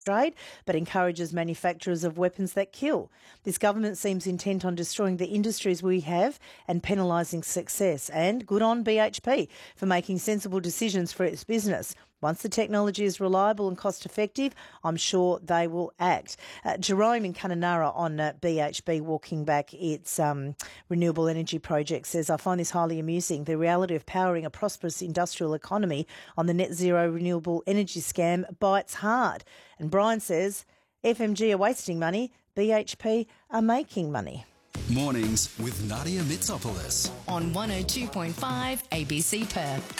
trade, but encourages manufacturers of weapons that kill. This government seems intent on destroying the industries we have and penalising success. And good on BHP for making sensible decisions for its business. Once the technology is reliable and cost-effective, I'm sure they will act. Jerome in Kununurra on BHP walking back its renewable energy project says, I find this highly amusing. The reality of powering a prosperous industrial economy on the net zero renewable energy scam bites hard. And Brian says, FMG are wasting money, BHP are making money. Mornings with Nadia Mitsopoulos on 102.5 ABC Perth.